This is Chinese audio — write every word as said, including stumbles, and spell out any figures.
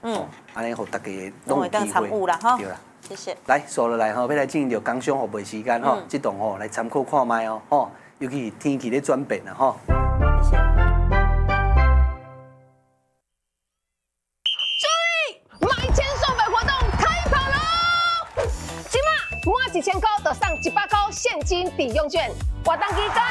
嗯， 安尼互大家拢会当参悟啦哈。 对啦。 谢谢。 来，说落来吼，要来进入工商服务时间吼，这栋吼来参考看卖哦，吼，尤其是天气咧转变啊，吼。 谢谢。 注意，买千送百活动开跑喽！今嘛满一千块就送一百块现金抵用券，活动期间